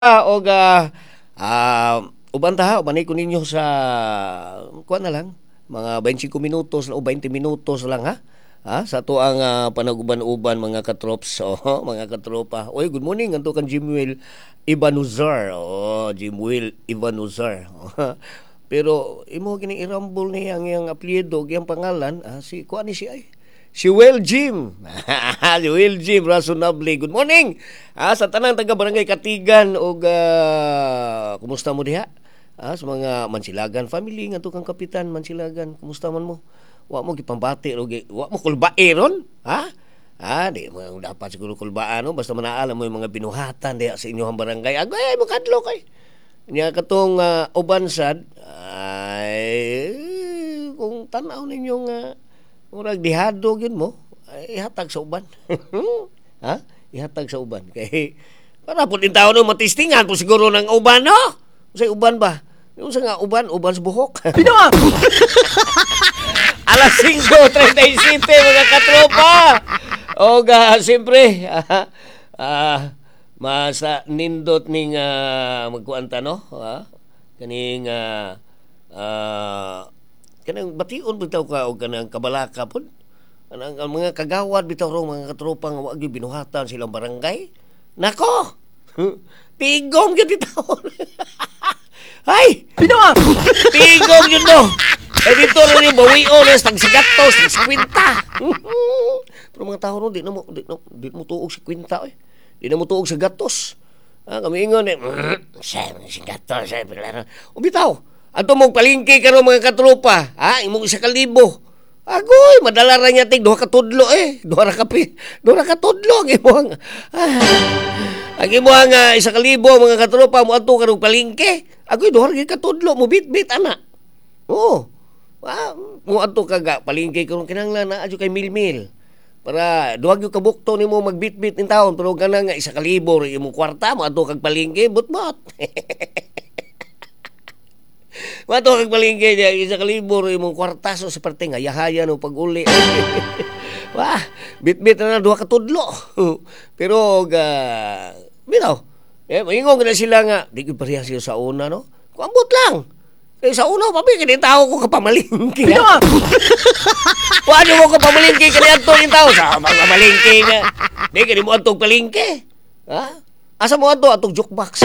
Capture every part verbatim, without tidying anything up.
Ah, og ah, ah, uban ta ha, ubanay ko ninyo sa kuan na lang, mga twenty-five minutos o twenty minutos lang ha. Ha, sa to ang ah, panag-uban-uban mga katrops, oh, mga katropa. Oy, good morning anto kan Jimwell Ibanuzar. Oh, Jimwell Ibanuzar. Pero imo kini irambol ni ang iyang apelyido, ang pangalan, ah, si kuan ni si ay. Si Will Jim. Si Will Jim Razonable. Good morning. Ah, sa tanang taga Barangay Katigan og ah, kumusta mo diha? Ah, sa mga Mansilagan family ngadto kang kapitan Mansilagan. Kumusta man mo? Wa mo gipambati ro wa mo kulbae ron? Ha? Ah, di mo dapat siguro kulbaan no basta manaalam mo yung mga binuhatan diha sa inyong barangay. Agay mo kadlo kay. Nya katong uh, uban sad ay kung tan-aw ninyong uh, murag dihado gyud mo, ay ihatag sa uban. Ha? Ihatag sa uban kay para pud in tawo no matistingan po siguro ng uban no. Unsay uban ba? Unsa nga uban? Uban sa buhok. Pinawa! Alas five thirty-seven mga katropa. O ga siyempre ah, ah, masa nindot ning uh, magkuanta no, ha? Kaning uh, uh, kanang bation bitaw ka o kanang kabalaka pod ang, ang mga kagawad bitaw ro mga katropa nga wa gyud binuhatan silang barangay nako tigom gyud bitaw hay Pinawa! tigom gyud no eh dito ro ni bawion es tag sigatos tag kwenta pero mga tawo ro di na mo di, na, di mo tuog si kwenta eh di na mo tuog sa gatos ah kami ingon eh sa sigatos sa pero bitaw ato mong palingki karon mga katropa, ha? Imong isa ka libo. Agoy, madala ra niya tig duha ka tudlo eh. Duha ra ka pi, duha ra ka tudlo ang imong. Ah, ang imong uh, isa ka libo mga katropa mo ato karong palingki. Agoy, duha ra ka tudlo mo bit-bit ana. Oo. Ah, mo ato ka palingki karon kinahanglan na adyo kay mil-mil. Para duha gyud ka bukto nimo magbit-bit in taon pero kana nga isa ka libo ra imong kwarta mo ato kag palingki but-but. Mato kag palingki niya, isa kalibor imong kwartaso sa parte nga yahaya no pag-uli. Wah, bit-bit na na duha ka tudlo. Pero ga uh, bitaw. Eh moingon na sila nga di gyud pareha sila sa una no. Kuambot lang. Eh sa una pa kini tao ko kapamalingki. Pinawa! Paano mo kapamalingki kani adto yung tao sa pamalingki nga. Di kani mo adtong palingki. Ha? Asa mo adto atong jukebox.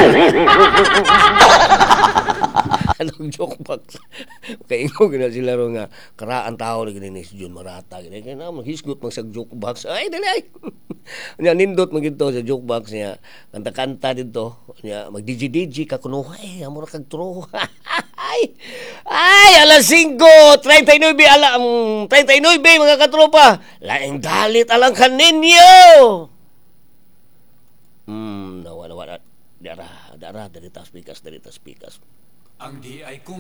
Anong joke box? Kaya ikaw gina sila ro nga karaan tao na gini ni si Jun Marata. Gini kaya na maghisgot mag sa joke box. Ay, dali ay. Nya nindot magito sa joke box niya. Kanta-kanta dito. Nya mag-D J D J ka kuno. Ay, amura kag turo. Ay, ay, alas five thirty-nine ala, um, thirty-nine mga katropa. Laing dalit alang kaninyo. Hmm, nawa, nawa. Dara, dara, daritas pikas, daritas pikas. Ang di ay kung